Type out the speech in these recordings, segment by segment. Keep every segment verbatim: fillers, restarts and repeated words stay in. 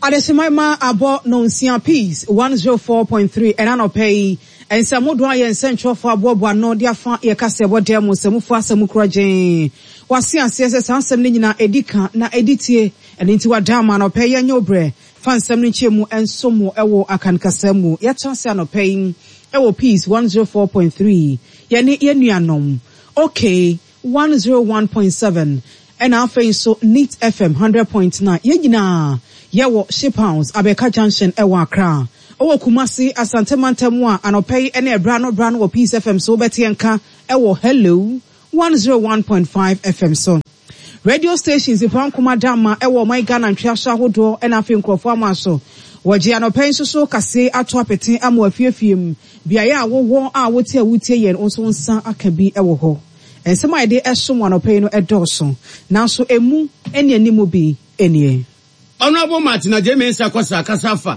Adesimaima abo no nsia peace one oh four point three and ano pay and samudo ayen central for abobo no dia fa ye kase bo dem semufo asemu krogen wase asese sansem ni nyina edika na editie eni nti wadama no pay ye nyobre fansem ni chemu ensomo ewo akankasemu ye chance ano pay ewo peace one oh four point three ye ni ye nuanom okay one oh one point seven and afei so Neat F M one hundred point nine ye nyina yewo Shiphouse Abeka Junction ewa Accra owo Kumasi Asante Mantemu a anopei ene ebra no bra no wo Peace F M so beti enka ewo Hello one oh one point five F M so radio stations ifan kuma dama ewo my Ghana ntwasha hodo ena afi nkrofo amaso woje anopei so so kase ato apeti amo afiefiem biaye a wowo a wotie wotie yen onso nsa akabi ewo ho ensema ide esom anopei no edoso nanso emu ene animu bi enie Honorable Martin James Akosa Kasafa.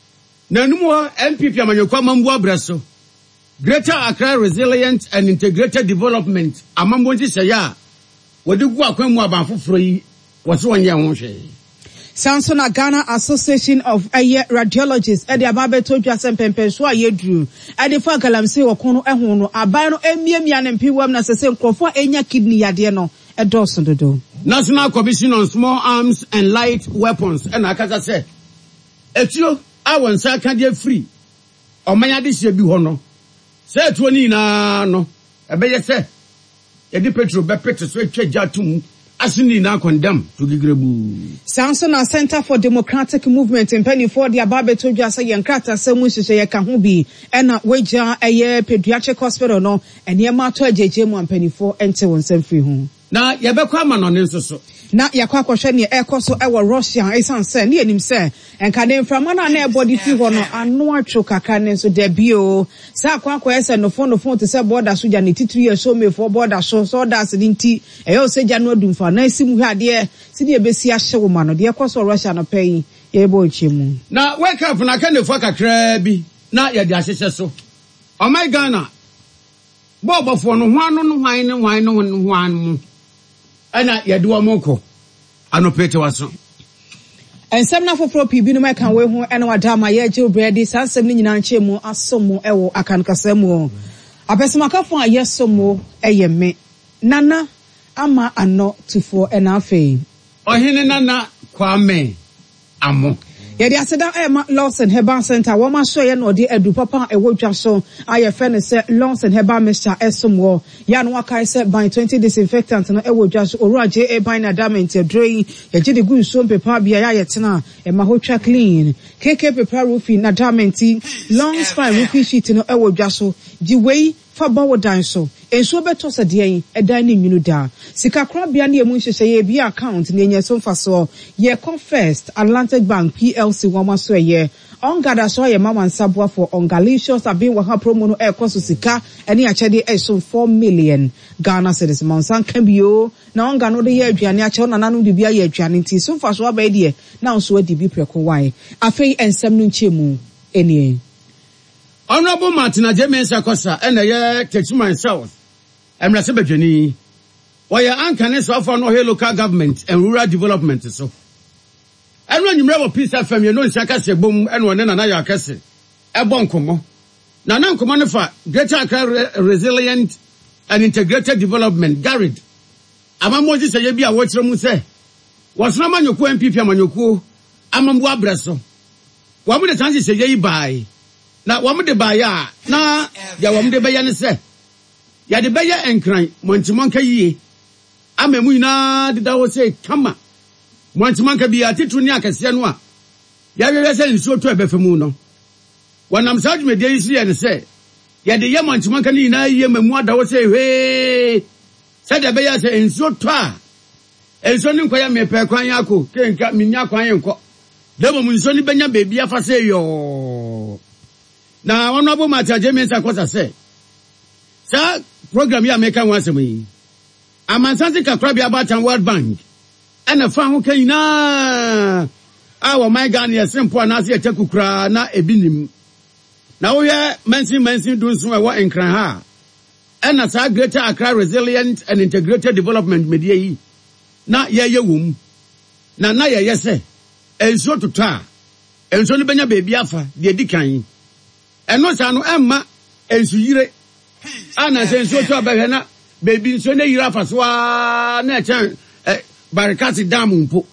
Nanumo M P P Amanyokwa Mambu Abraso. Greater Accra Resilient and Integrated Development. Amambonji Shaya. Wadigu akwemu abanfufuro yi wase wonye ho hwe. Sansona Ghana Association of Aye Radiologists e de ababe to dwasem pempenso ayedru. E de fa galamse wokono ehun no aban no emiemia ne mpiwam na sese nkrofo enya kidney yade no e doso dodo. National Commission on Small Arms and Light Weapons and akasa say etio awon sa ka dey free omanya de hye bi ho no say etuo ni na no ebeye say e di petrol be pete so etwa jatum asini na condemn to gigrebu Sansona Center for Democratic Movement in Penny for the ababe to dwa say yankrata semu hye ye ka ho bi ena weja eye pediatric hospital no ene ma to ajeje mu Penny for ente won free ho na yebekwa ama no ne nsoso na yakwa akwhwe ne ekoso ewo Russia esan se ne enim se enka ne mframa na na ebody fi ho no ano atwo kakra ne so da bio sa akwa akwa ese no fon no fon to se border soja ne titiri e so me for border so so das ne nti e yo se janu adumfa na simu hwa de si de ebesi ahye ma no de ekoso Russia no pay ye bo chemu na wake up na kan defo kakra bi na ye de ahyehye so oh my Ghana bobofo no hwan no hwan ne hwan no hwan mu ana yaduwa moko anopete waso ensem na foforo pibi no meka we ho ena wadama ye je obredi sansem ni nyina nche mu asomo ewo akankasemu apesemakafo a yesomo eyeme nana ama ano tufo ena afi ohene nana kwame amo yedi aseda ema Lawson Herbal Center wo ma so ye no de adu papa ewo dwa so aye fe ne se Lawson Herbal Mixture esomwo ya no akai se by twenty disinfectant no ewo dwa so oru aje e by na diamond edrei ye je de gu so pepa bia ya ye tena e ma ho twa clean kk pepa roofing na diamond long span roofing sheet no ewo dwa so di wei fa bawo dan so enso beto sadie edan ne nwunu da sika kra bia na emu hyehyɛ ye bi account na enye so mfa so ye Confirst Atlantic Bank P L C wama so ye ongada so ye mama nsabua for ongalicious abin wa ha promo no e koso sika ene akyede e so four million Ghana cedis monsan kan bio na onga no de ye aduane akyɛ na nanu de bia ye aduane nti so mfa so aba de na nso adi bi preko wan afei ensem no nkyemu enie Honorable Martin James Akosa and the Techiman South. And Rasabajani. Why your uncanny so for no local government and rural development so. And when you remember Peace F M, you know Shakase boom and one another Kase. A bonkomo. Nanan command for Greater Accra Resilient and Integrated Development, Garrett. Amamoji say be a watch room say. Was no man you M P P Manyoku, Amambu Abraso. What would the chances say ye buy? Na wamu de baya na ya wamu de baya ne se ya de baya enkran montimonka yie amemu ina de da wo se kama montimonka bi atitu ni akase no a ya we se nsuo to ebefemu no wanam saaju me de isi ye ne se ya de ye montimonka ni ina yie memu ada wo se hwe se de baya se nsuo to a enso ni nkoya me pe kwan yako kenka minya kwan yenko debo mu nsuo ni benya bebi afa se yo na Honorable Martin James Akosa say sa program ya make one asem amansanti kakra bia batan World Bank ena fa ho kan na awo my Ghana ye simple na se etakukura na ebinim na wo ye mensin mensin dun so e wo enkran ha ena sa Greater Accra Resilient and Integrated Development media yi na ye ye wom na na ye ye se enso tota enso no benya baby afa de dikan eno sa no emma ensu yire ana se enso to abehwe na baby nso na yire afa so na echen barikati dam mpo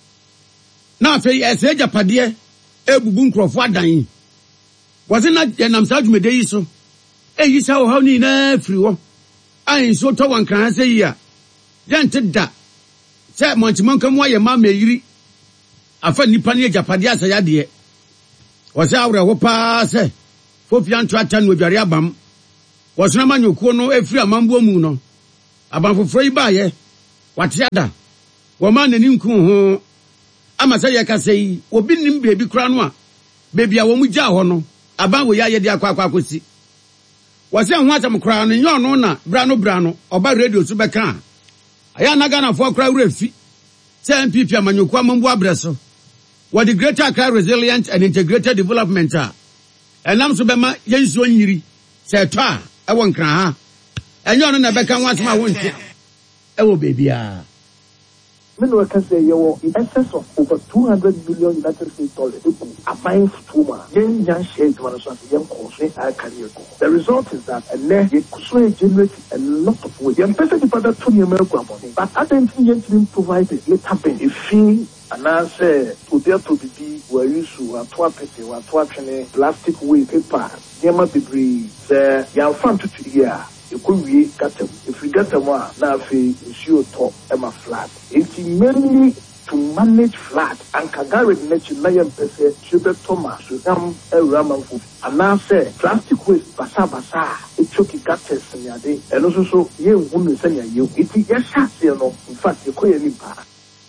na afei ese japade ebubu nkrofo adan wase na enam sa dwumede yi so eyi sa wo haw ni na firi wo ayin so to wan kan se yi a yente da se montimon kam wa ye ma meyiri afa nipa ne japade asaya de wase awre ho pa se fofia nto ata no dware abam wase na manyokuo no efiri amambo mu no abanfoforo yi ba ye wate ada wo ma nani nku ho ama se ye ka sei obi nim bebi kura no a bebi a wo mu gya ho no aban wo ya ye de akwa akwa akosi wase ho atam kura no nyo no na bra no bra no oba radio so beka aya na Ghana fo kura wrefi se M P P amanyoku amambo abreso what the Greater Accra Resilient and Integrated Development are enam so bema yensuo nyiri se to a e won kran ha enyo no na beka wansema wonte e wo bebia Minwa can say you in excess of over two hundred million United States dollars. A buying Tuma, then young shade to one of young country I career. The result is that a net could generate a lot of weight. Young person departed to the American money, but I don't think you provided let happen a fee. And I say to there to be where you should a twapete or twatching plastic waste paper. Yama debris, the young fan to the year. You could be got them. If we get them, now if you top Emma flat. It's mainly to manage flat and Kagari nature Nayan Pese, Sugar Thomas, Sudam El Raman, and now say plastic waste basa basa, it took it got test in your day, and also so you wouldn't send you. It is your shot, you know, in fact, you couldn't impact.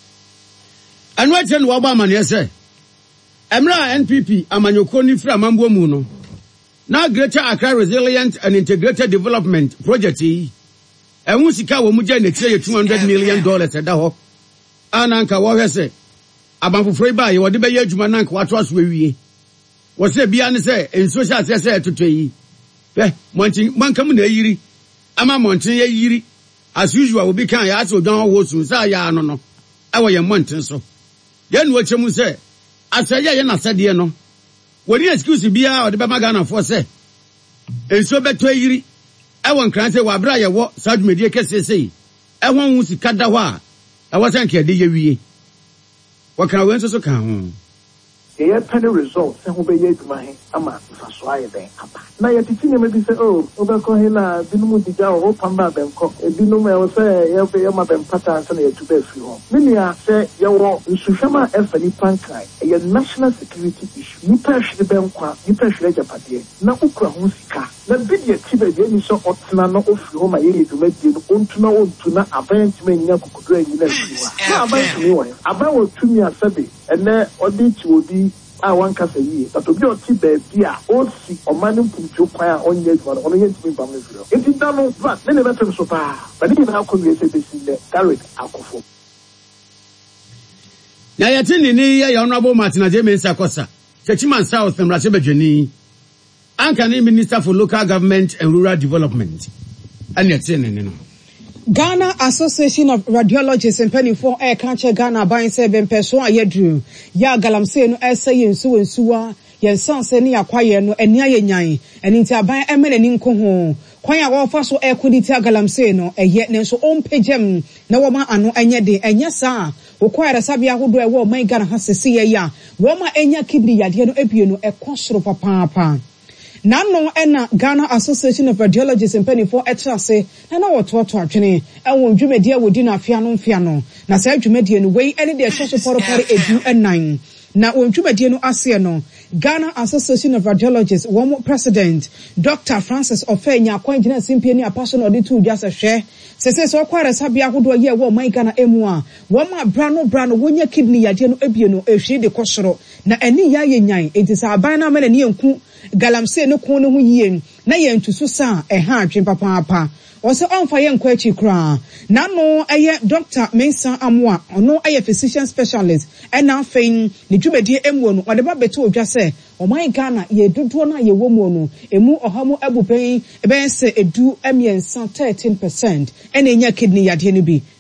And what's in Wabama, yes, sir? Emra N P P, Amanyokoni from Mambo Muno. Now Greater Accra Resilient and Integrated Development Project e ehun sika wo mu je ne tire two hundred million dollars e da ho ananka wo hwese abanfoforo ba ye wo de be ye adwuma nanka wato aso awie wo se bia ne se en social se se etoto yi eh montin manka mu na yiri ama montin ye yiri as usual we be kan ya ase odwan ho su sa ya no no e wo ye montin so ye nu ochemu se aseye ye na sede no woni excuse bia o de be magana for say enso beto yiri e won kran say wabra ye wo sadumedie kesese e won hu sika da ho a e wasan ke de ye wie wo kan we nso so kan ho ye penny results se ho be ye duma he ama faso aye ben apa na ye titini me bi say oh obeko he na binumu diga o pamba benko e binumu e wo say ye be ye ma ben pata se na ye tube fi ho minia say ye wo nsuhwama efani pankai ye national security issue ni pressure benko ni pressure japade na ukura ho sika na bidie tibe de ni so otena no ofi ho ma ye ye duma die no ontuna ontuna aban time nya kokodura ni na fi wa na aban tumi wo aban wo tumi asabe ene odi ti obi I want to say, but to be a tibia, or see or man put your fire on yet one on yet me from the If you don't know, but many veterans so far, but even how could we say this in the direct alcohol? Na yatini ni ya Honorable Martin Ajeme Sakosa, Chechiman South and Rasebejeni, Ankani Minister for Local Government and Rural Development. And yatini, you know. Ghana Association of Radiologists and Penny for Air Cancer Ghana buying seven person a year drew. Ya galamse no essay in su and suwa, yen son seni acquire no and nya yan, and into buy a men and inco home. Quaya offer so air could tell galamse no, a yet no so own pajem, no woman and no any day, and yes, sir. Require a sabia who do a war, my Ghana has to see a ya. Woma enya kibri yadiano epiano a consro papa. Nano ena Ghana Association of Radiologists and Penny for Etrase, and our toto atwene, and when Jumedia would dinner fiano fiano, na say Jumedian way any day social party edu and nine. Now when Jumediano Asiano, Ghana Association of Radiologists, one more president, Doctor Francis Ofenya, Quentin Simpiani, a person or the two just a share. Says so quite a sabia who do a year one my Ghana emua. One more brano brano when your kidney yadiano ebiano, if she de cosro. Na any ya yen, it is our bana men and young galamse no kono hu yiem na ye ntuso sa e ha atwe papa papa o se on fa ye nkwachi kra na no eye Doctor Mensa Amoa ono eye physician specialist e na afein ne dwumedie emwo no ode ba beto odwa se o man Ghana ye dodo na ye womu no emu ohamu abupen e ben se edu emiensa thirteen percent e na nya kidney yade no bi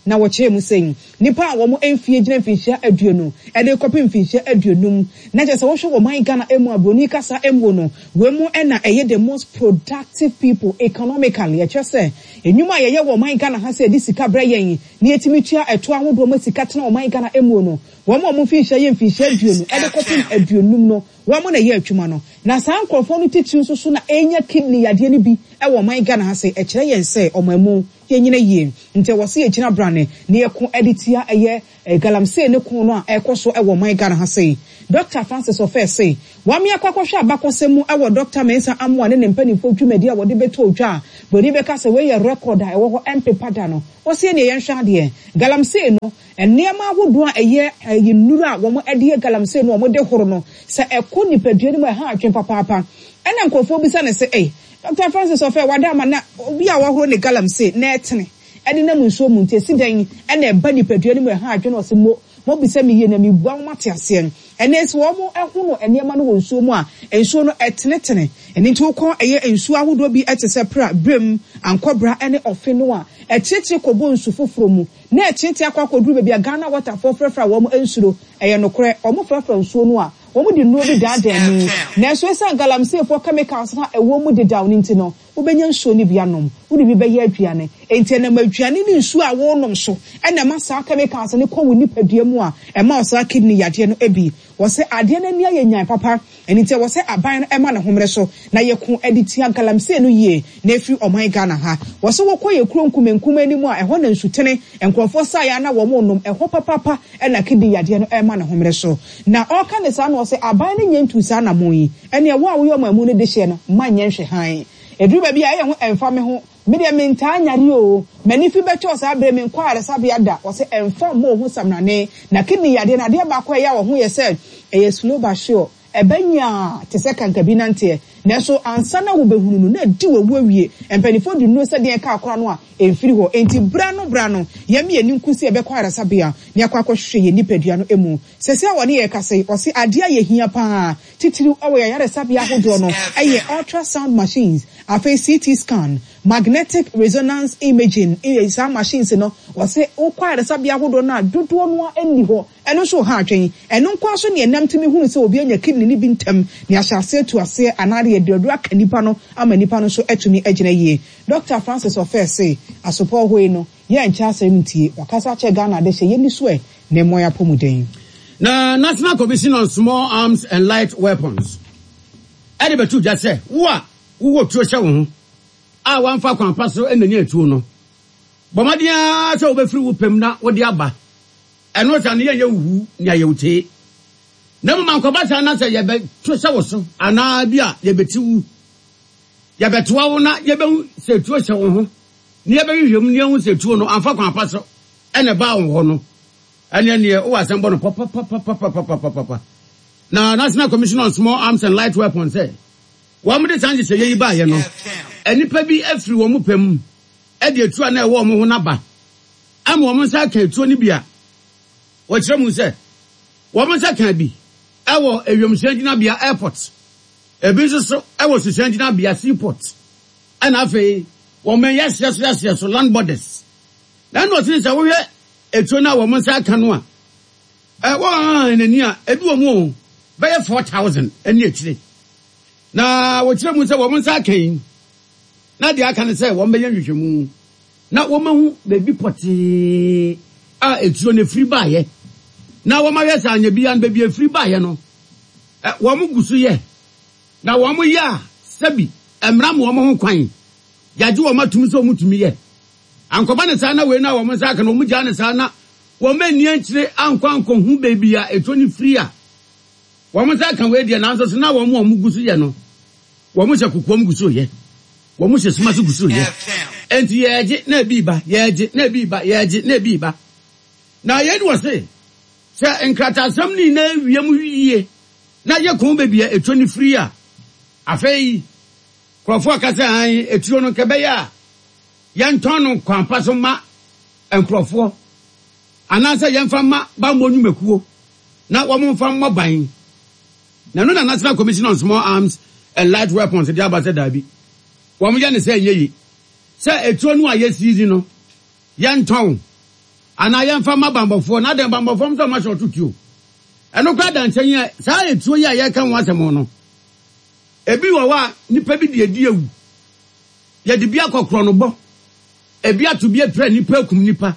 na wɔkyerɛ mu sɛn nipa a wɔn mfie gyina mfinhyia aduonu ɛde kɔpem mfinhyia aduonum na kyerɛ sɛ wɔhwɛ wɔ man Ghana emu abroni kasa emu no wɔn mu ɛna ɛyɛ the most productive people economically ɛkyerɛ sɛ enyuma a yɛyɛ wɔ man Ghana ha sɛ ɛde sika brɛ yɛn na yɛtumi tua ɛto ahodoɔ mu sika tena wɔ man Ghana emu no wɔn a wɔn mfinhyia yɛ mfinhyia aduonu ɛde kɔpem aduonum no wɔn na yɛ atwuma no na saa nkorɔfoɔ no titiri nso so na ɛnya kidney yadeɛ no bi ɛwɔ man Ghana ha sɛ ɛkyerɛ yɛn sɛ ɔmo emu yɛnyina yie nti wɔ se yɛgyina brane na yɛko ɛde tia ɛyɛ galamsey ne ko no a ɛkɔ so ɛwɔ man Ghana ha sɛ Doctor Francis Ofe say wame akwakwahwe abakosemu ɛwɔ Doctor Mensa Amoa ne ne mpanimfo dwumadi a wɔde beto odwa a boni beka sɛ we yɛ record a ɛwɔ hɔ M P pada no wɔse ne yɛnhwɛ adeɛ galamsey no nneɛma ahodoɔ a ɛyɛ ɛyɛ nnuru a wɔn ɛde galamsey no wɔn de horo no sɛ ɛkɔ nipadua no mu ɛha atwen papaapa ɛna nkɔfoɔ bisa ne sɛ ɛy Doctor Francis Ofe wada ama na obi a wɔhoro ne galamsey na ɛtene ɛde na mu nsuo mu nti sidan ɛna ɛba nipadua no mu ɛha atwen wɔse mo mo bisa me yie na me bua mo mate aseɛ ɛnɛs wɔ mo ɛho no nneɛma no wɔ nsuo mu a nsuo no ɛtenetene ɛne nti wokɔ ɛyɛ nsuo ahodoɔ bi ɛte sɛ pra brem ankɔbra ɛne ɔfe no a ɛkyekye kɔbɔ nsu foforo mu na ɛkyekye akɔ akɔduru baabi a Ghana water for frɛfrɛ wɔn nsuro ɛyɛ nokorɛ wɔn frɛfrɛ nsuo no a wɔn de nnuro bi daadaa mu na ɛso ɛsɛ galamsey for chemicals na ɛwɔ mu deda wɔn nti no wobɛnya nsuo no bi anom wode bi bɛyɛ aduane enti ɛnam aduane ne nsuo a wɔnom so ɛna ma saa chemicals ne kɔ wɔ nipadua mu a ɛma ɔsaa kidney yadeɛ no ebi wɔsɛ adeɛ no ani ayɛ nyan papa ɛni nti wɔsɛ aban no ɛma ne homere so na yɛko ɛde tia galamsey no yie na efiri ɔman Ghana ha wɔsɛ wɔkɔ yɛ kuro nkumenkum anim a ɛhɔ na nsutene nkurɔfoɔ saa ya na wɔn nom ɛhɔ papapa ɛna kidney yadeɛ no ɛma ne homere so na ɔka ne saa no wɔsɛ aban no nyɛ ntu saa na mo yi ɛne ɛwɔ a wɔyɛ ɔman mu no de hyɛ no ma nyɛ nhwɛ han eduru baabi a ɛyɛ ho ɛmfa me ho me de me ntaa nyare o mani fi bɛtɔ saa bere me nkɔ aresa bia da wɔsɛ ɛmfa mo ho samrane na kidney yadeɛ na adeɛ baako ɛyɛ wɔ ho yɛ sɛ ɛyɛ slow but sure ɛbɛnya te sɛ kankabi nanteɛ na so ansa na wo behunu no na di wo awie empanifo di no sɛ deɛ ka akora no a emfiri hɔ enti bra no bra no yɛm yɛ ni nkusi ɛbɛkɔ aresa bia ne akɔ akɔhwehwɛ yɛ nipadua no emu sɛsɛ a wɔne yɛ kase ɔse adeɛ yɛ hia paa titiri ɛwɔ yɛ aresa bia ahodoɔ no ɛyɛ ultrasound machines afei C T scan magnetic resonance imaging ɛyɛ saa machines no ɔse wokɔ aresa bia ahodoɔ no a dodoɔ no a ɛnni hɔ ɛno so ha atwen ɛno nkɔ so ne ɛnam tumi hunu sɛ obi anya kidney ni bi ntam ne ahyase to ase anade yɛ deodoro aka nipa no ama nipa no so atumi agyina yie Doctor Francis Ofe say asopɔ hoi no yɛ nkyɛ asɛm ntie wakasa kyɛ Ghana de hyɛ yɛni so ɛ na mmɔ ya pomuden na National Commission on Small Arms and Light Weapons ɛde betu gya sɛ wo a wo tuo hyɛ wo ho a wamfa kwampa so ɛnani atuo no bɔmadeɛ sɛ wobɛfiri wo pam na wode aba ɛno sa ne yɛ wuhu ne ayɛ wote na mo mankɔba sa na sɛ yɛbɛ to hyɛ wo so anaa bi a yɛbɛti wu yɛbɛtoa wo na yɛbɛhu sɛ tuo hyɛ wo ho ne yɛbɛhwehwɛ mu ne yɛhu sɛ tuo no amfa kwampa so ɛne ba wo hɔ no ɛne ne wo asɛm bɔ no papapapapapapapa na National Commission on Small Arms and Light Weapons say wɔn de sanji sɛ yɛyi ba yɛ no enipa bi afiri wɔn mu pam ɛde atua na ɛwɔ wɔn ho naba ama wɔn nsa ka tuo ni bia wɔkyerɛ mu sɛ wɔn nsa ka bi ɛwɔ ewiemhyɛn gyinabea airport ebi nso so ɛwɔ suhyɛn gyinabea seaport ɛna afei wɔn mɛ yɛsɛ so yɛsɛ so land borders na ɛna ɔsi sɛ wɔhwɛ etuo na wɔn nsa ka no a ɛwɔ n'ani a ebi wɔn mu bɛyɛ four thousand ɛne akyire na wɔkyerɛ mu sɛ wɔn nsa ka yi na deɛ aka ne sɛ wɔn bɛyɛ nhwehwɛmu na wɔn mahu baabi pɔtee a etuo ne firi baayɛ na wɔn ayɛ sɛ anya bi ya no baabi efiri baayɛ no ɛ wɔn gu so yɛ na wɔn yɛ a sɛbi mmara mu wɔn ho kwan yagye wɔn atum sɛ wɔn tumi yɛ ankɔba ne saa na wei na wɔn nsa aka na wɔn gya ne saa na wɔn ani akyire ankɔ ankɔ hu baabi a etuo ne firi a wɔn nsa aka wei deɛ nanso so na wɔn wɔn gu so yɛ no wɔn hyɛ kukuom gu so yɛ wɔn hyɛ suma so gu so yɛ enti yɛgye na ebi ba yɛgye na ebi ba yɛgye na ebi ba na yɛn wɔ se sɛ nkratasɛm ni na wiem yie na yɛ kɔn baabi a etuo ne firi a afei kurɔfoɔ akasa han etuo no kɛbɛyɛ a yɛntɔn no kwampa so ma nkurɔfoɔ anaasɛ yɛmfa ma bambɔ nnwumakuo na wɔn mfa mmɔ ban na no na National Commission on Small Arms and Light Weapons de abasa dabi wɔn yɛ ne sɛ nyɛ yi sɛ etuo no a yɛ sizi no yɛntɔn ana yɛn fa ma bambɔfoɔ na de bambɔfoɔ so ma short tutu ɛno kwa da nkyɛn yɛ saa etuo yi a yɛka ho asɛm no ebi wɔ wa nipa bi de edi ewu yɛ de bi akɔkorɔ no bɔ ebi ato bi apra nipa kum nipa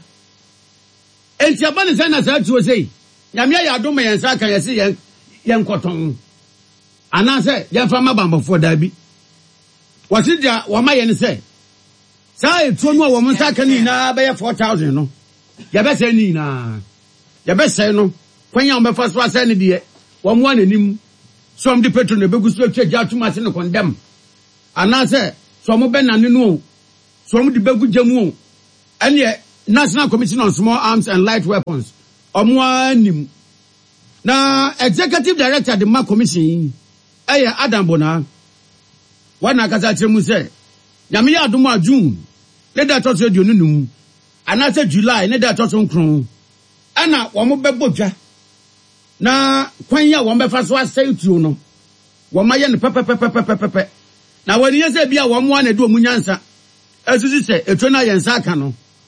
enti aba ne sɛ na saa tuo sei nyame yɛ adom yɛn sa ka yɛ se yɛn yɛn kɔtɔn ana sɛ yɛn fa ma bambɔfoɔ da bi wɔsi dia wɔn ma yɛn sɛ saa etuo no a wɔn nsa ka ni na bɛyɛ four thousand no yɛbɛsɛ ni na yɛbɛsɛ no kwanya wɔn bɛfa so asɛ ne deɛ wɔn mo ananim so wɔn de petrol na begu so atwa gya atuma se no condemn ana sɛ so wɔn bɛ nane no so wɔn de begu gya mu ɛne National Commission on Small Arms and Light Weapons wɔn anim na executive director de ma commission ɛyɛ Adam Bona wɔn akasa kyerɛ mu sɛ nyame yɛ adom a June ne da tɔ so aduonu num ana sɛ July ne da tɔ so nkron ɛna wɔn bɛbɔ dwa na kwanya wɔn bɛfa so asɛe tuo no wɔn ayɛ no pɛpɛpɛpɛpɛpɛ na wɔn yɛ sɛ bi a wɔn ana de wɔn nyansa ɛsusu sɛ etuo na yɛn nsa aka no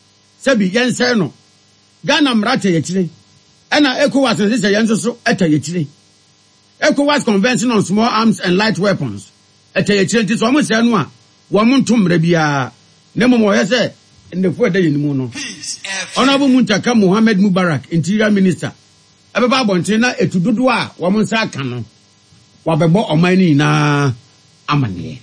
sɛ bi yɛn sɛ no Ghana mrata yɛ kyire ɛna ECOWAS sɛ sɛ yɛn nso so ɛtɛ yɛ kyire ECOWAS Convention on Small Arms and Light Weapons ɛtɛ yɛ kyire nti so wɔn sɛ no a wɔn nto mmerɛ biara ne mo wɔyɛ sɛ ndefo ɛda yɛn mu no Honorable Muntaka Mohammed Mubarak Interior Minister ɛbɛba abɔnten na etu dodo a wɔn nsa aka no wabɛbɔ ɔman ni na amane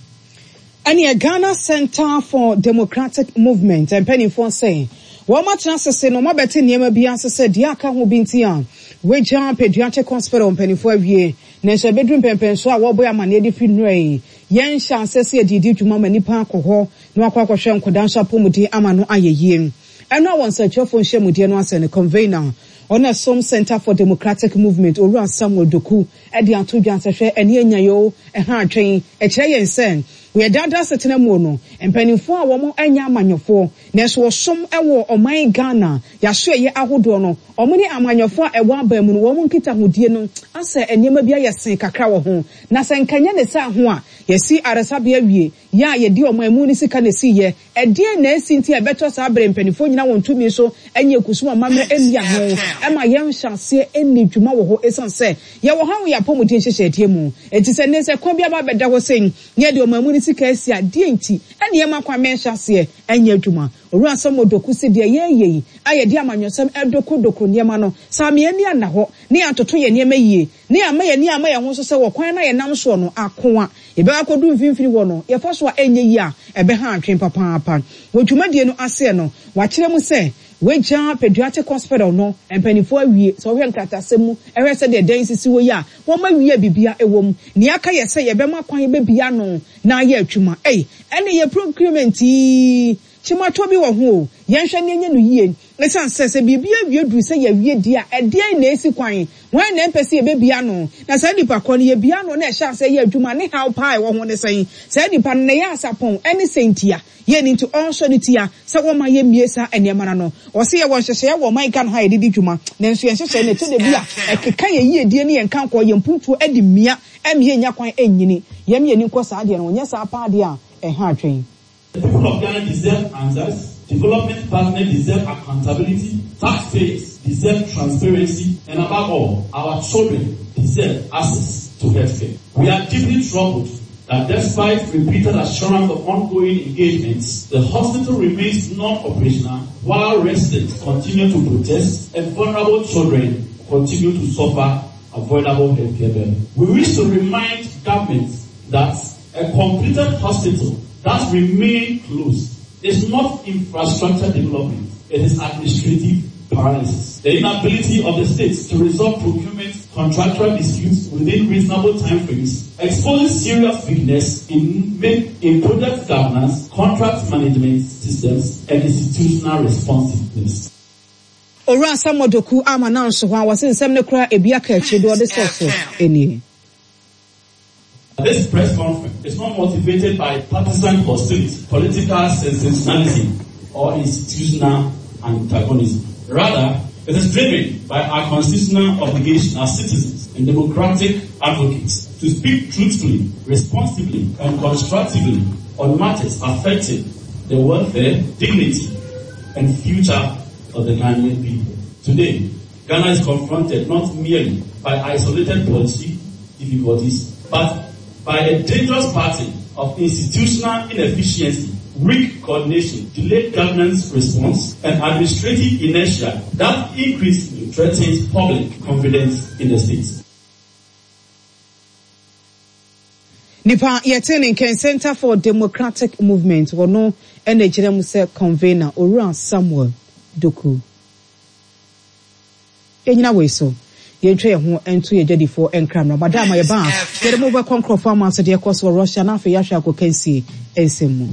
ɛne a Ghana Center for Democratic Movement mpanimfoɔ sɛ wɔn atena sese no wɔn abɛte nneɛma bi asese deɛ aka ho bi nti a wagya pediatric hospital mpanimfoɔ awie na nso ebeduru mpɛmpɛnso a wɔbɔ amane de fi nnura yi yɛn hyɛ asese adidi dwuma ma nipa akɔ hɔ na wakɔ akɔhwɛ nkɔda nso apɔmuden ama no ayɛ yie ɛno a wɔn nsɛkyerɛfoɔ nhyiamudeɛ no asɛ ne convener on a some Center for Democratic Movement Owura Samuel Doku edi ato dwa nsɛhwɛ ɛne anyayo ɛha atwɛn ɛkyerɛ yɛn sɛ we dada setena mu no mpanimfoɔ a wɔn anya amanyɔfoɔ na so wɔsom ɛwɔ ɔman Ghana yɛaso ɛyɛ ahodoɔ no wɔn ne amanyɔfoɔ a ɛwɔ aban mu no wɔn nkita hodie no asɛ nneɛma bi ayɛ sen kakra wɔ ho na sɛ nkanya ne sa ho a yɛsi aresabea wie yɛ a yɛdi ɔman mu ne sika ne si yɛ ɛdeɛ na esi nti ɛbɛtɔ saa abere mpanimfoɔ nyina wɔn tumi so ɛnyɛ kusum amammerɛ ɛni aho ɛma yɛn hyɛnse ɛni dwuma wɔ hɔ esan sɛ yɛwɔ ha yɛ apɔmuden hyehyɛ ɛdeɛ mu eti sɛ ne sɛ kwan bi aba bɛda hɔ sɛn yɛ de ɔman mu ne sika esi a deɛ nti ɛne yɛn makwa mɛn hyɛnse ɛnyɛ dwuma Owura Samuel Doku si deɛ yɛn yɛ yi ayɛ de amanyɔsɛm ɛdoko doko nneɛma no saame ani ana hɔ ne atoto yɛ nneɛma yie ne ama yɛ ni ama yɛ ho so sɛ wɔ kwan na yɛ nam so no akoa yɛbɛ akɔdu mfimfini wɔ no yɛfa so a ɛnyɛ yi a ɛbɛha atwen papaapa wɔ dwumadie no ase no wakyerɛ mu sɛ wagya pediatric hospital no mpanimfoɔ awie sɛ wɔhwɛ nkratasɛm mu ɛhwɛ sɛ deɛ dan sisi wɔ yi a wɔn awie bibia ɛwɔ mu ne aka yɛ sɛ yɛbɛma kwan yɛbɛbia no na ayɛ atwuma ɛy ɛne yɛ procurement yi chimato bi wɔ ho yɛnhwɛ ne nyɛ no yie ɛsan sɛ sɛ bibia wie duru sɛ yɛwie di a ɛdeɛ na esi kwan wɔn na mpɛ sɛ yɛbɛbia no na sɛ nipa kɔ no yɛbia no na ɛhyɛ sɛ yɛ adwuma ne how paa ɛwɔ ho ne sɛn sɛ nipa no na yɛ asapɔn ɛne sɛntia yɛ ne nti ɔnso ne tia sɛ wɔn ma yɛ mie saa nneɛma no wɔsi yɛ wɔn hyehyɛ wɔ man kan ha yɛ didi dwuma na nso yɛn hyehyɛ ne to de bi a ɛkeka yɛ yie die ne yɛn kan kɔ yɛn puntuo ɛde mia ɛmie nya kwan ɛnyini yɛm yɛ ne nkɔ saa deɛ no wɔnyɛ saa paa deɛ a ɛha atwɛn. The people of Ghana deserve answers. Development partners deserve accountability. Taxpayers deserve transparency. And above all, our children deserve access to healthcare. We are deeply troubled that despite repeated assurance of ongoing engagements, the hospital remains non-operational while residents continue to protest and vulnerable children continue to suffer avoidable healthcare burden. We wish to remind governments that a completed hospital that remain closed is not infrastructure development, it is administrative paralysis. The inability of the states to resolve procurement contractual disputes within reasonable timeframes exposes serious weakness in, in product governance, contract management systems, and institutional responsiveness. Owura Samuel Doku ama na nso ho a wase nsɛm ne kora ebi aka akyi do de sɔso eni. This press conference is not motivated by partisan hostility, political sensationalism, or institutional antagonism. Rather, it is driven by our constitutional obligation as citizens and democratic advocates to speak truthfully, responsibly, and constructively on matters affecting the welfare, dignity, and future of the Ghanaian people. Today, Ghana is confronted not merely by isolated policy difficulties, but by a dangerous pattern of institutional inefficiency, weak coordination, delayed governance response, and administrative inertia that increasingly threatens public confidence in the state. Nipa Yetene Ken Center for Democratic Movement wono ene jiremu se convener Owura Samuel Doku. Yenyina weso yentwe ye ho ento ye jedifo enkram na madama ye ba yede mo be konkrofo amanso de ekoso Russia na afa yahwa akokansi ensemu.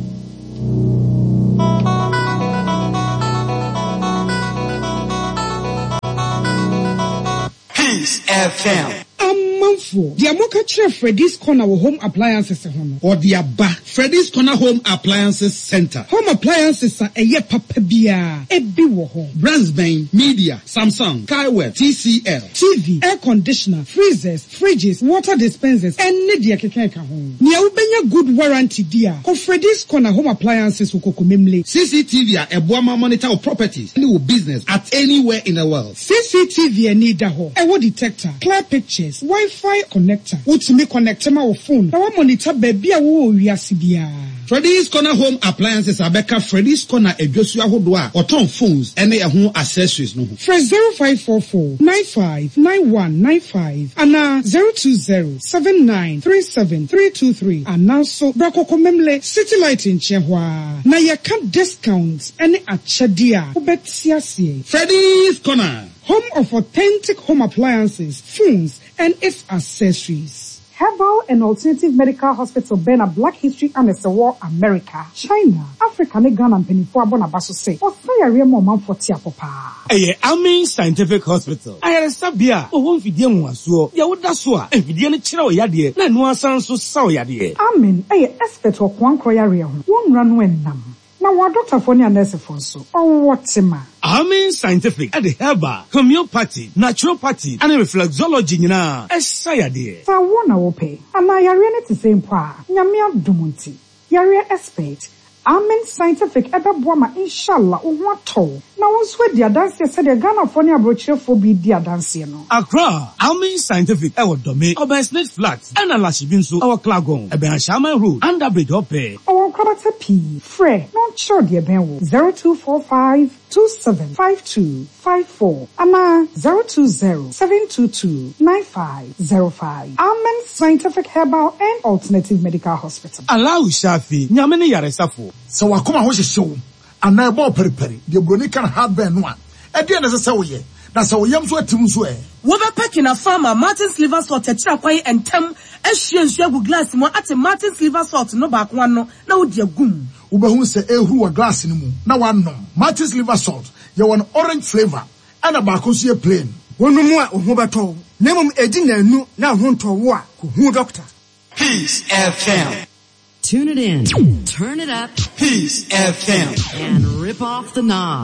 Peace F M. Manfo, the Amoka Chef Freddy's Corner Home Appliances or the Abba Freddy's Corner Home Appliances Center. Home appliances are a ye papa bia, a biwo home. Bransbane, Media, Samsung, Kaiware, T C L, T V, air conditioner, freezers, fridges, water dispensers, and media kekeka home. Nia ubenya good warranty dia. Ko Freddy's Corner Home Appliances ukoko memle. C C T V a buama monitor of properties, any business at anywhere in the world. C C T V a need ho. A detector, clear pictures, Wi-Fi connector. Utimi connector ma wo phone. Na wa monitor baby a wo wiase bia. Freddy's Corner Home Appliances abeka Freddy's Corner edwosu ahodo a oton phones ene ye ho accessories no ho. Fresh zero five four four nine five nine one nine five ana zero two zero seven nine three seven three two three ana so brakoko memle City Light in Chehwa. Na ye can discounts ene achadia obetiasie. Freddy's Corner, home of authentic home appliances, phones, and its accessories. Herbal and Alternative Medical Hospital Bena Black History and the War America, China, Africa, Ghana and Penifua Bonabaso say, or fire real mom for Tiapopa. Aye, Amin Scientific Hospital. I had a sabia, or one Fidian was so, Yawudasua, and Fidian Chiro Yadi, and one sound so sour Yadi. Amin, aye, expert of one Koya real, one run when nam. Now, what doctor for your nurse for so? Oh, what's a man? Amin Scientific at the herbal, homeopathy, naturopathy, and reflexology na esayade. So one will pay. And I are the same pa. Nyamia Dumunti. Yare expert. Amin Scientific ebe boama inshallah uwato. Na wonswe dia dance said the Ghana for your brochure for be dia dance no. Accra, Amin Scientific ewo dome, oba snake flats, and alashibinso, our klagon, ebe Shaman Road, under bridge ope. Our krabata P, Fre, not sure dear Ben zero two four five two seven five two five four. Ama zero two zero seven two two nine five zero five. Amin Scientific Herbal and Alternative Medical Hospital. Allow Shafi, nyamene yaresafo. So wakoma ho hyehyɛ ana ebo periperi de broni kan hardware no a e de na sɛ wo ye na sɛ wo yam so atim so e wo be packing a farmer Martin's liver salt e kira kwai entem ehwie nsu agu glass mo ate Martin's liver salt no ba ko no na wo di agum wo be hu sɛ ehuru wa glass ni mu na wanom Martin's liver salt ye won orange flavor ana ba ko so ye plain wonu mu a ho beto na mum edi na anu na ho nto wo a ko hu doctor. Peace F M. Tune it in, turn it up, Peace F M, and rip off the knob.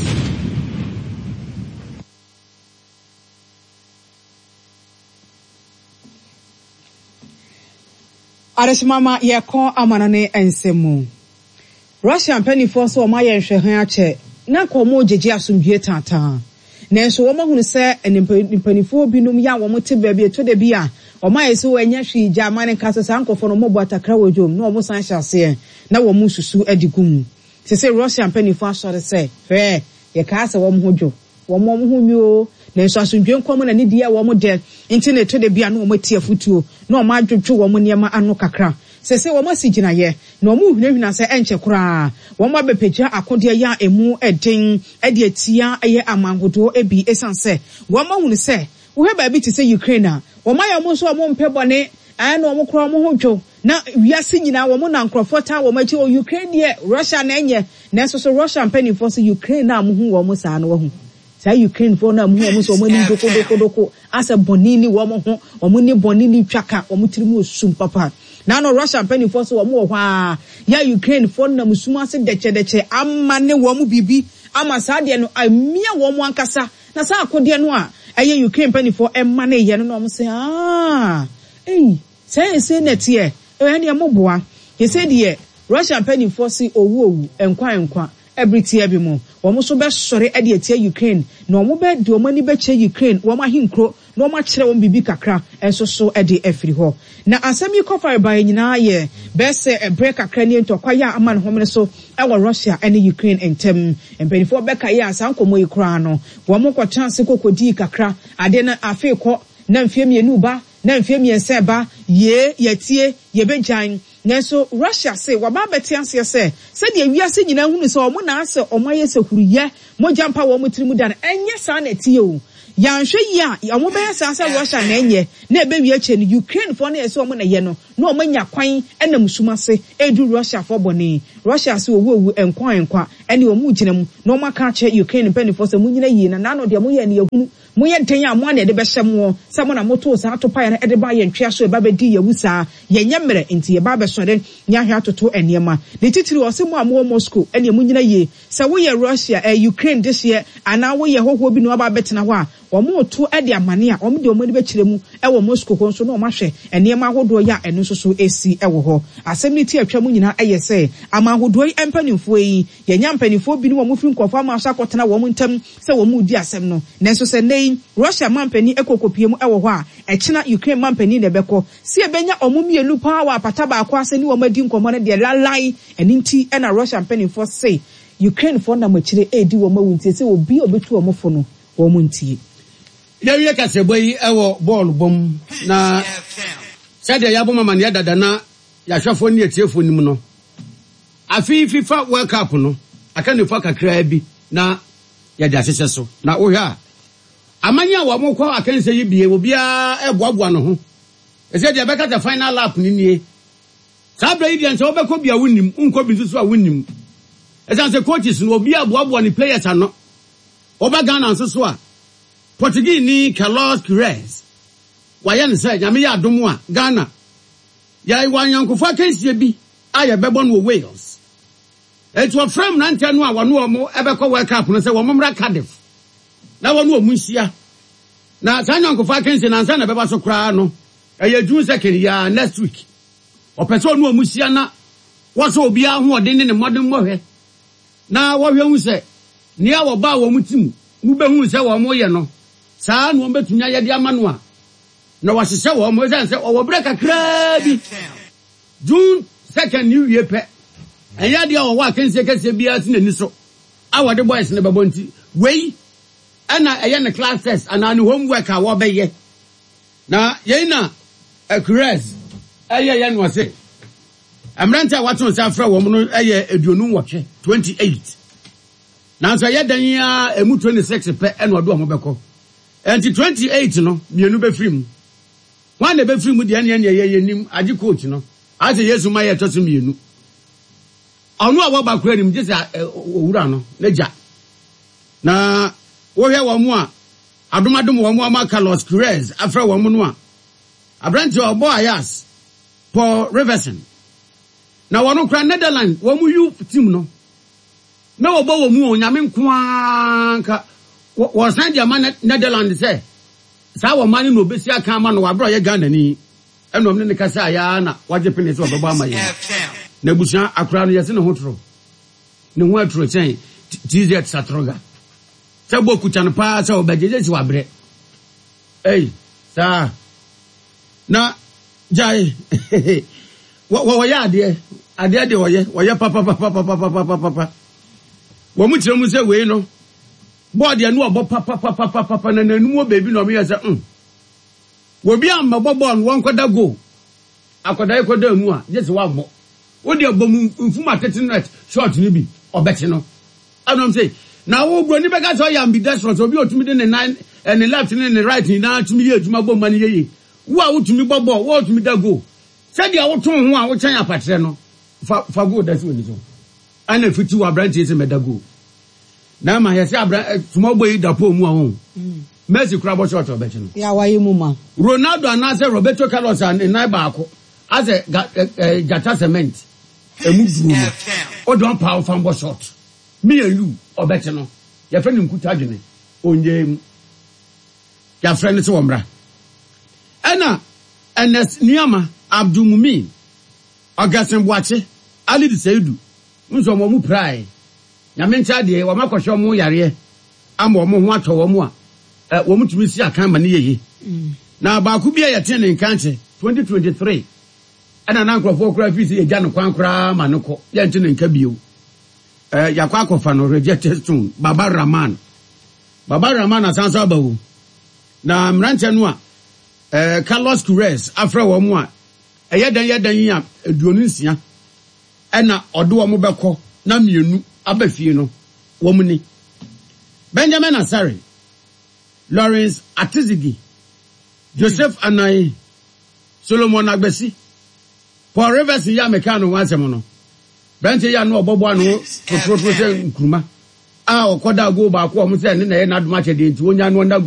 Arishmama yeko amanane ensemu. Russian penny force o ma ye nhwehan ache na ko mo jeje asomdue tata. Nenso wo ma hunu se enimpanifo binum ya wo mo te ba bi eto de bi a o ma yeso anya hwi jamane kaso san kofo no mo bo atakra wodwom na o mo san hyase na wo mo susu adigum. Se se Russian penny force so se fe ye ka se wo mo hodwo wo mo mo humi o nenso asomdue nkom na ne dia wo mo de internet to de bi a na wo mo tie futuo na o ma adwodwo wo mo niema ano kakra. Se se wo masigina ye na omu hwinahwina se enche kura wo ma bepeja akode ya emu eden ede atia eye amangodo ebi esanse wo ma hunu se wo he ba bi ti se Ukraine wo ma ya mo so mo mpebone aya na wo kura mo hodwo na wiase nyina wo mo na nkrofota wo ma chi o Ukraine ye Russia na enye na so so Russia mpani for se Ukraine na mo hu wo mo sa na wo hu sa Ukraine for na mo hu wo mo so mo ni doko doko doko asa bonini wo mo ho wo mo ni bonini twaka wo mo tirimu osum papa. Na no Russian penny force wo mo hwa ya Ukraine for na musuma se deche deche amane wo mo bibi ama sa de no amia wo mo ankasa na sa akode no a eye Ukraine penny for emane ye no no mo se ah eh say say net ye e ne mo boa ye say de Russian penny force owu owu enkwa enkwa every tier bi mo wo mo so be sori e de atia Ukraine na wo be de wo mani be che Ukraine wo ma hinkro na wo ma kire wo bibi kakra enso so e de afiri ho na asem yi kofa ba nyina ye be se e break kakra ni ntokwa ya ama ne homene so e wo Russia and Ukraine entem empenifo be ka ya asankomo ikra no wo mo kwa chance kokodi kakra ade na afi ko na mfie mienu ba na mfie miense ba ye yetie ye bejan nanso Russia say waba beti anse say se de wiase nyina hunu se omo na ase omo yese huruye mo jampa wo mo tirimu dan enye sa na tie o yanhwe yi a omo be yesa ase Russia na enye na ebe wi ache ni Ukraine fo na yese omo na ye no na omo nya kwan enam suma se edu Russia fo boni Russia se owu owu enkwa enkwa ene omo ginam na omo aka che Ukraine pe ni fo se mo nyina yi na na no de mo ye ne yahunu mo ye ntenya mo na de be hyem se mo na moto sa atopa na de ba ye ntwe so e ba be di yawusa ye nyemre nti ye ba be so de nya hwa toto enema ne titiri o se mo am wo Moscow ene mo nyina ye se wo ye Russia eh, Ukraine this year ana wo ye hoho bi no ba betena ho a o mo to e de amane a o mo de o mo ni be kire mu e wo Moscow ho so no o ma hwe enema ahodo ya eno so so esi e wo ho asem ni ti atwa mu nyina eye se ama ahodo yi empanifo yi ye nya empanifo bi no wo mo firi nkofo ama so akotena wo mo ntam se wo mo di asem no nenso se nei Russia mampani ekokopie mu e wo ho a e kina Ukraine mampani ne beko se e benya omo mielu pa wa apata ba akwa se ni wo madi nkomo ne de lalai eni nti e na Russia empanifo se Ukraine fo na machire e di wo mawuntie se obi obetu omo fo no wo mo ntie ya wiye kasebo yi e wo ball bom na sade ya boma man ya dada na ya hwafo ne etiefo nim no afi FIFA World Cup no aka ne fo kakra bi na ya de asese so na wo hwa amanya wa mo kwa akanse yi bie obi a eboaboa no ho ese de beka the final lap ni nie sabra yi de nse obekọ bia wonim unko bi nsusu a wonim ese se coaches no obi aboaboa ni players ano oba Ghana nsusu a Portuguese ni Carlos Queiroz wa ya nse nyame ya adom a Ghana ya wanyankofo akanse bi aye bebo no Wales etu frame na ntanu a wano omo ebekọ World Cup no se wo momra Cardiff na wonu omunsia na sanyankofo akanse na nsa na beba so kra no eye June second ya next week opeso nu omunsia na wo so obi aho ode ne modern mohwe na wo hwe hu se ne ya wo ba wo mutim mu be hu se wo mo ye no saa no betunya ye de ama no a na wo hye wo mo se wo break akra bi June second new year pe enya de wo wa akanse kase bia ti nani so awo de boys ne bebo nti wei ana eye ne class test ana ne homework a wo be ye na ye na Queiroz eye ye no se amranta waton sa fra wo no eye aduonu nwotwe twenty-eight na so ye dan ya emu twenty-six pe eno odo mo beko enti twenty-eight no mienu be film wan na be film de ene ene ye ye nim agi coach no ase Yesu ma ye toso mienu onu awo ba kura nim jese owura no leja na wo hwe wo mu a adomadom wo mu ama Carlos Queiroz afra wo mu no a abranti obo Ayas Paul Riverson na wono kura Netherlands wo mu you team no na wo bo wo mu onyame nkoanka wo san dia man Netherlands say sa wo man no obesi aka ama no wabro ye Ghana ni enom ne ne kasa ya na waje pene so obebo ama ye na busia akura no yese ne hotro ne ho atro chen T Z Satroga sa boku chan pa sa obejeje si wabre ei sa na jai wo wo ya ade ade ade wo ye wo ye papa papa papa papa papa wo mu kire mu se we no board ya no obo papa papa papa na nanu obebi no me ye se mm wo bi am bobo no won koda go akoda ikoda mu a je se wa mo wo de obom mfuma thirty net short ni bi obeti no anom say na wo bro ni beka so ya ambidextrous obi otumi de ne nine and left and the right ni na tumi ye adwuma bom man ye wo a wotumi bobo wo otumi da go se dia wo ton ho a wo chan apatre no fa fa go da so ni so ana fiti wa branch ese medago na ma ye se abra tuma boy da po mu a ho Messi kura bo short obeti no ya waye mu ma Ronaldo anase Roberto Carlos and nine baako as a gata cement emu duro o don pa fan bo short me and you obeti no ya friend nkuta adwene onye mu ya friend se womra ana Ernest Niama Abdul Mumin Augustin Boache Ali de Seidu nso mo mu prai nyamencha de wo makɔhwɛ mo yare ama mo ho atɔ wo mo a wo mutumi si akan ma ne yeye na ba ku bia yɛte ne nkanche twenty twenty-three ana na nkrofo kura fi si egya no kwan kura ma no kɔ yɛnte ne nka bio eh yakwa akɔfa no rejected stone Baba Rahman Baba Rahman asanso abawo na mranche no a eh Carlos Queiroz afra wo mo a ɛyɛ dan yɛ dan yi a aduonu nsia ɛna ɔde wo mo bɛkɔ na mienu abafie no wo mu ni Benjamin Asare Lawrence Atizigi Joseph Anai Solomon Agbesi Paul Rivers ya mekano wansem no Bente ya no obobo anu to to to nkruma a okoda go ba ko mo se ne na ye na doma chede nti wonya no